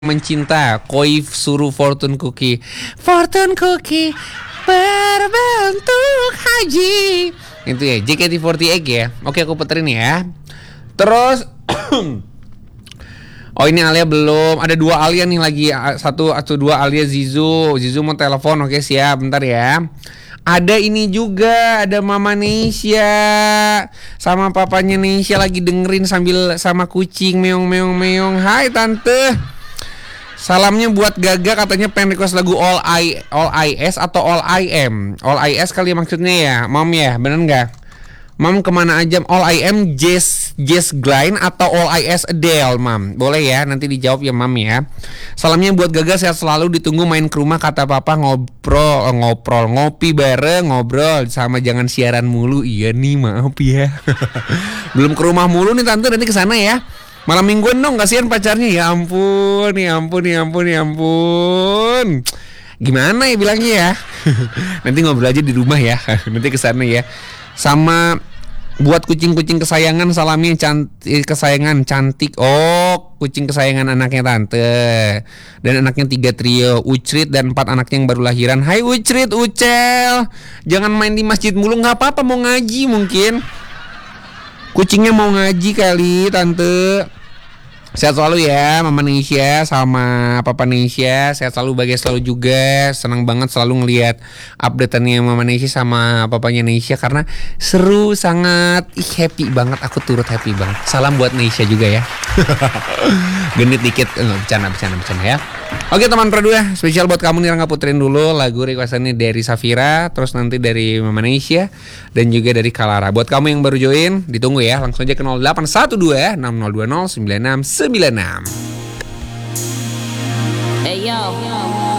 Mencinta, Koi suruh fortune cookie. Fortune cookie berbentuk haji. Itu ya, JKT48 ya. Oke, aku puterin ya. Terus oh, ini Alia belum. Ada dua Alia nih lagi. Satu atau dua Alia Zizu. Zizu mau telepon. Oke, siap. Bentar ya. Ada ini juga, ada Mama Neisha sama papanya Neisha lagi dengerin sambil sama kucing meong. Hai tante. Salamnya buat Gaga, katanya pengen request lagu All IS atau All I Am. All IS kali maksudnya ya, Mom ya, bener nggak? Mom kemana aja? All I Am Jess Glenn atau All IS Adele, Mam? Boleh ya, nanti dijawab ya, Mam ya. Salamnya buat Gaga, sehat selalu, ditunggu main ke rumah, kata Papa ngopi bareng, ngobrol sama jangan siaran mulu. Iya nih, maaf ya. Belum ke rumah mulu nih tante, nanti ke sana ya. Malam mingguan dong, kasihan pacarnya. Ya ampun. Gimana ya bilangnya ya? Nanti ngobrol aja di rumah ya. Nanti kesana ya. Sama buat kucing-kucing kesayangan, salamnya cantik. Oh, kucing kesayangan anaknya tante. Dan anaknya 3 trio, Ucrit dan 4 anaknya yang baru lahiran. Hai Ucrit, Ucel. Jangan main di masjid mulu, nggak apa-apa, mau ngaji mungkin. Kucingnya mau ngaji kali tante. Sehat selalu ya Mama Neisha sama Papa Neisha. Sehat selalu, bahagia selalu juga. Senang banget selalu ngelihat update-annya Mama Neisha sama Papanya Neisha, karena seru sangat. Happy banget, aku turut happy banget. Salam buat Neisha juga ya. Genit dikit, bercanda ya. Oke teman Pro 2, spesial buat kamu nih, Rangga puterin dulu lagu requestannya dari Safira, terus nanti dari Mama Neisha dan juga dari Kalara. Buat kamu yang baru join, ditunggu ya, langsung aja ke 0812 6020 9696. Hey yo.